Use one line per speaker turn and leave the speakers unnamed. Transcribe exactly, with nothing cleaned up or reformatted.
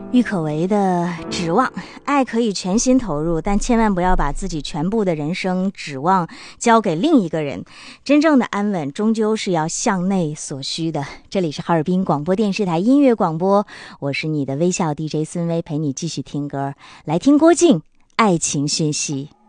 郁可唯的指望，爱可以全心投入，但千万不要把自己全部的人生指望交给另一个人。真正的安稳终究是要向内所需的。这里是哈尔滨广播电视台音乐广播，我是你的微笑 D J 孙薇，陪你继续听歌，来听郭靖《爱情讯息》。